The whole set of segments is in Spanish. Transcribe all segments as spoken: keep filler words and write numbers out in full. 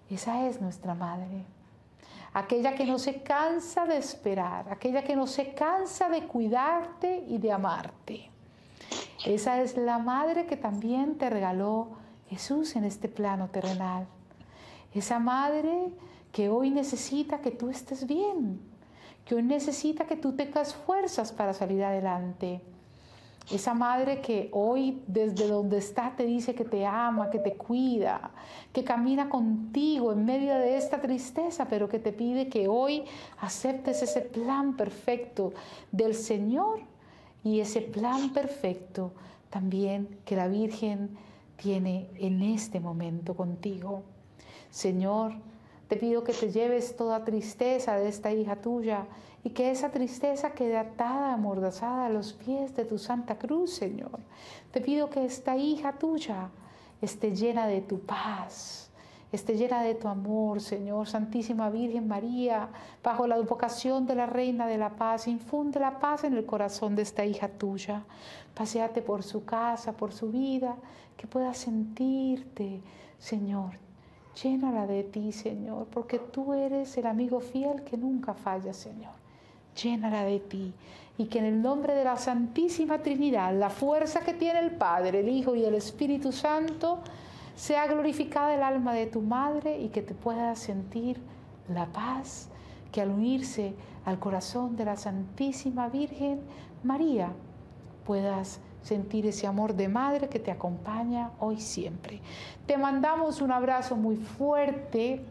Esa es nuestra madre. Aquella que no se cansa de esperar, aquella que no se cansa de cuidarte y de amarte. Esa es la madre que también te regaló Jesús en este plano terrenal. Esa madre que hoy necesita que tú estés bien, que hoy necesita que tú tengas fuerzas para salir adelante. Esa madre que hoy desde donde está te dice que te ama, que te cuida, que camina contigo en medio de esta tristeza, pero que te pide que hoy aceptes ese plan perfecto del Señor y ese plan perfecto también que la Virgen tiene en este momento contigo. Señor, te pido que te lleves toda tristeza de esta hija tuya y que esa tristeza quede atada, amordazada a los pies de tu Santa Cruz, Señor. Te pido que esta hija tuya esté llena de tu paz, esté llena de tu amor, Señor. Santísima Virgen María, bajo la advocación de la Reina de la Paz, infunde la paz en el corazón de esta hija tuya. Paséate por su casa, por su vida, que pueda sentirte, Señor. Llénala de ti, Señor, porque tú eres el amigo fiel que nunca falla, Señor. Llénala de ti y que en el nombre de la Santísima Trinidad, la fuerza que tiene el Padre, el Hijo y el Espíritu Santo, sea glorificada el alma de tu madre y que te puedas sentir la paz que al unirse al corazón de la Santísima Virgen María puedas sentir ese amor de madre que te acompaña hoy siempre. Te mandamos un abrazo muy fuerte.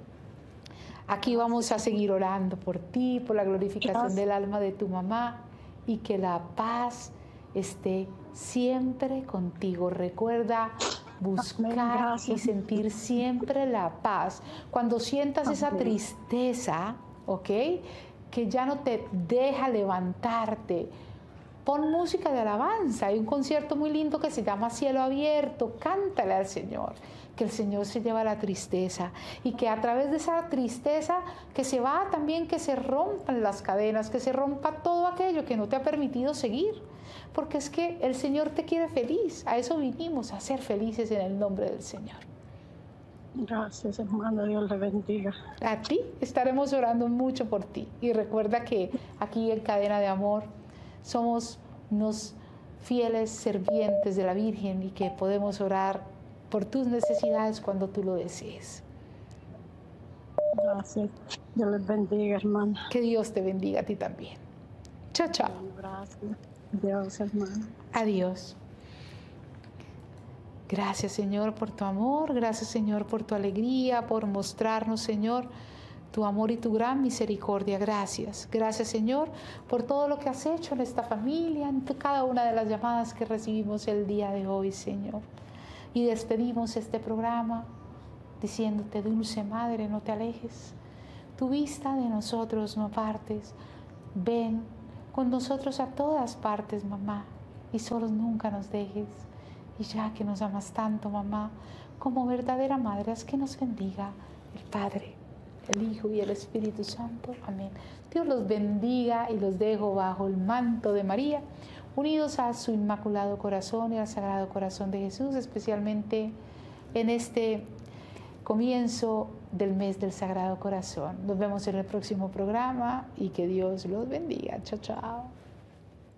Aquí vamos a seguir orando por ti, por la glorificación del alma de tu mamá y que la paz esté siempre contigo. Recuerda buscar y sentir siempre la paz. Cuando sientas esa tristeza, ¿ok? Que ya no te deja levantarte, pon música de alabanza. Hay un concierto muy lindo que se llama Cielo Abierto. Cántale al Señor, que el Señor se lleva la tristeza y que a través de esa tristeza que se va también, que se rompan las cadenas, que se rompa todo aquello que no te ha permitido seguir. Porque es que el Señor te quiere feliz. A eso vinimos, a ser felices en el nombre del Señor. Gracias, hermano. Dios le bendiga. A ti estaremos orando mucho por ti. Y recuerda que aquí en Cadena de Amor somos unos fieles servientes de la Virgen y que podemos orar por tus necesidades cuando tú lo desees. Gracias. Dios les bendiga, hermana. Que Dios te bendiga a ti también. Chao, chao. Gracias. Dios, hermano. Adiós. Gracias, Señor, por tu amor. Gracias, Señor, por tu alegría, por mostrarnos, Señor, tu amor y tu gran misericordia. Gracias. Gracias, Señor, por todo lo que has hecho en esta familia, en cada una de las llamadas que recibimos el día de hoy, Señor. Y despedimos este programa diciéndote, dulce Madre, no te alejes. Tu vista de nosotros no partes. Ven con nosotros a todas partes, mamá, y solos nunca nos dejes. Y ya que nos amas tanto, mamá, como verdadera madre, haz que nos bendiga el Padre, el Hijo y el Espíritu Santo. Amén. Dios los bendiga y los dejo bajo el manto de María, unidos a su Inmaculado Corazón y al Sagrado Corazón de Jesús, especialmente en este comienzo del mes del Sagrado Corazón. Nos vemos en el próximo programa y que Dios los bendiga. Chao, chao.